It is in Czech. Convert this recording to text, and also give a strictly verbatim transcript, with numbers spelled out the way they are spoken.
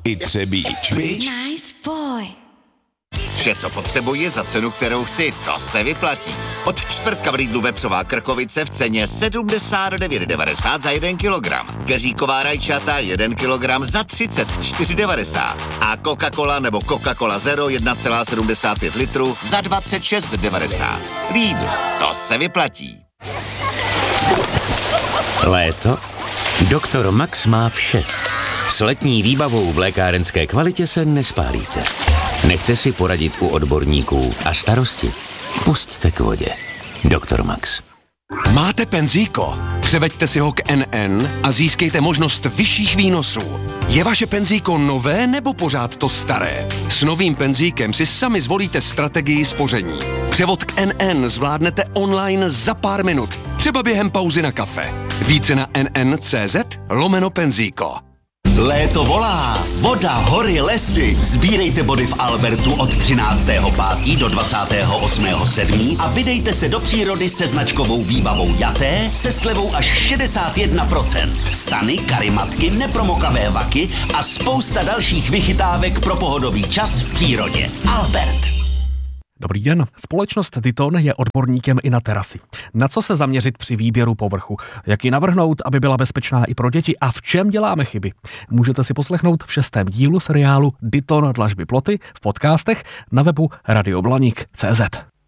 i Třebíč. Nice boy. Vše, co potřebuji za cenu, kterou chci, to se vyplatí. Od čtvrtka v Lidlu vepřová krkovice v ceně sedmdesát devět devadesát za jeden kilogram. Keříková rajčata jeden kilogram za třicet čtyři devadesát. A Coca-Cola nebo Coca-Cola Zero jedna celá sedmdesát pět litru za dvacet šest devadesát. Lidl, to se vyplatí. Léto? Doktor Max má vše. S letní výbavou v lékárenské kvalitě se nespálíte. Nechte si poradit u odborníků a starosti pusťte k vodě. Doktor Max. Máte penzíko? Převeďte si ho k N N a získejte možnost vyšších výnosů. Je vaše penzíko nové nebo pořád to staré? S novým penzíkem si sami zvolíte strategii spoření. Převod k N N zvládnete online za pár minut, třeba během pauzy na kafe. Více na N N tečka cé zet lomeno penzíko. Léto volá, voda, hory, lesy. Sbírejte body v Albertu od třináctého pátého do dvacátého osmého sedmého a vydejte se do přírody se značkovou výbavou Jaté se slevou až šedesát jedna procent. Stany, karimatky, nepromokavé vaky a spousta dalších vychytávek pro pohodový čas v přírodě. Albert. Dobrý den. Společnost Titon je odborníkem i na terasy. Na co se zaměřit při výběru povrchu? Jak ji navrhnout, aby byla bezpečná i pro děti a v čem děláme chyby? Můžete si poslechnout v šestém dílu seriálu Titon dlažby ploty v podcastech na webu radio blaník tečka cé zet.